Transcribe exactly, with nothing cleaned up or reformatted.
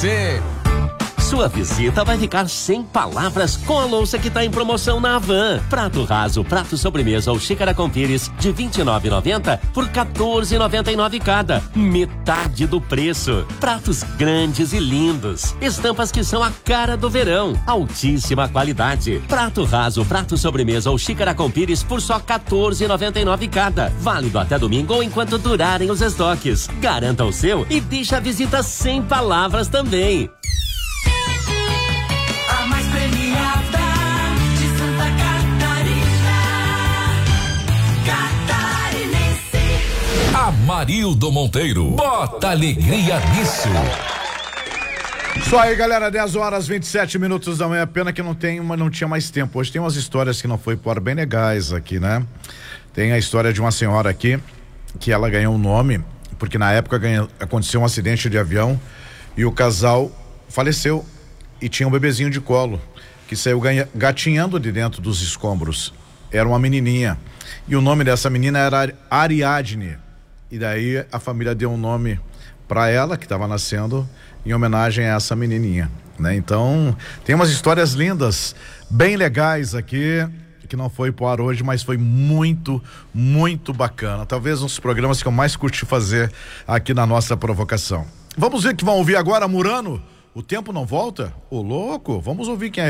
você. Sua visita vai ficar sem palavras com a louça que está em promoção na Havan. Prato raso, prato sobremesa ou xícara com pires de vinte e nove reais e noventa centavos por quatorze reais e noventa e nove centavos cada. Metade do preço. Pratos grandes e lindos. Estampas que são a cara do verão. Altíssima qualidade. Prato raso, prato sobremesa ou xícara com pires por só quatorze reais e noventa e nove centavos cada. Válido até domingo ou enquanto durarem os estoques. Garanta o seu e deixa a visita sem palavras também. Amarildo Monteiro, bota alegria nisso. Isso aí, galera, dez horas e vinte e sete minutos da manhã. Pena que não tem uma, não tinha mais tempo. Hoje tem umas histórias que não foi por bem legais aqui, né? Tem a história de uma senhora aqui que ela ganhou um nome porque na época ganha, aconteceu um acidente de avião e o casal faleceu e tinha um bebezinho de colo que saiu ganha, gatinhando de dentro dos escombros. Era uma menininha e o nome dessa menina era Ariadne. E daí a família deu um nome para ela, que estava nascendo, em homenagem a essa menininha, né? Então, tem umas histórias lindas, bem legais aqui, que não foi pro ar hoje, mas foi muito, muito bacana. Talvez um dos programas que eu mais curti fazer aqui na nossa provocação. Vamos ver que vão ouvir agora Murano. O tempo não volta? Ô louco, vamos ouvir quem é.